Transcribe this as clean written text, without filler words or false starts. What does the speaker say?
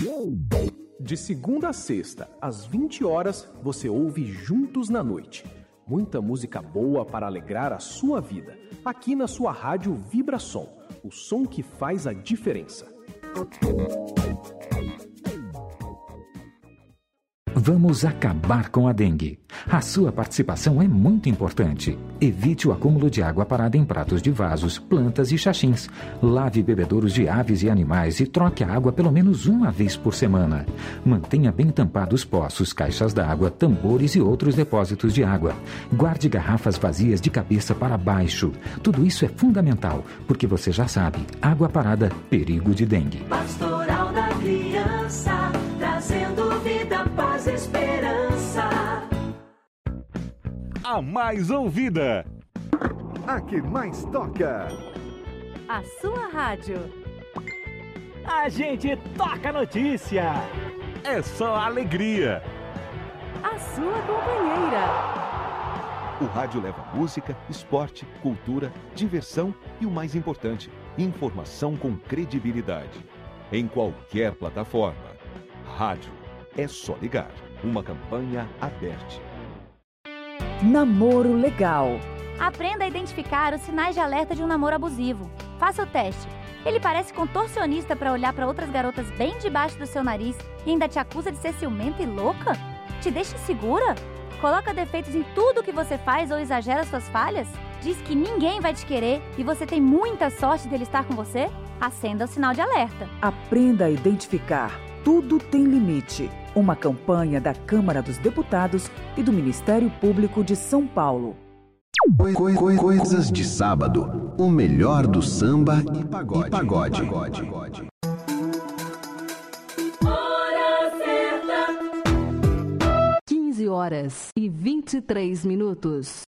De segunda a sexta, às 20 horas, você ouve Juntos na Noite. Muita música boa para alegrar a sua vida. Aqui na sua rádio Vibração, o som que faz a diferença. Vamos acabar com a dengue. A sua participação é muito importante. Evite o acúmulo de água parada em pratos de vasos, plantas e xaxins. Lave bebedouros de aves e animais e troque a água pelo menos uma vez por semana. Mantenha bem tampados poços, caixas d'água, tambores e outros depósitos de água. Guarde garrafas vazias de cabeça para baixo. Tudo isso é fundamental, porque você já sabe, água parada, perigo de dengue. Pastoral da Criança, trazendo vida, paz e esperança. A mais ouvida, a que mais toca, a sua rádio. A gente toca notícia. É só alegria. A sua companheira. O rádio leva música, esporte, cultura, diversão e o mais importante, informação com credibilidade. Em qualquer plataforma. Rádio. É só ligar. Uma campanha aberta. Namoro legal. Aprenda a identificar os sinais de alerta de um namoro abusivo. Faça o teste. Ele parece contorcionista para olhar para outras garotas bem debaixo do seu nariz e ainda te acusa de ser ciumenta e louca? Te deixa insegura? Coloca defeitos em tudo que você faz ou exagera suas falhas? Diz que ninguém vai te querer e você tem muita sorte dele estar com você? Acenda o sinal de alerta. Aprenda a identificar. Tudo tem limite. Uma campanha da Câmara dos Deputados e do Ministério Público de São Paulo. Coisas de sábado. O melhor do samba e pagode. Hora certa. 15 horas e 23 minutos.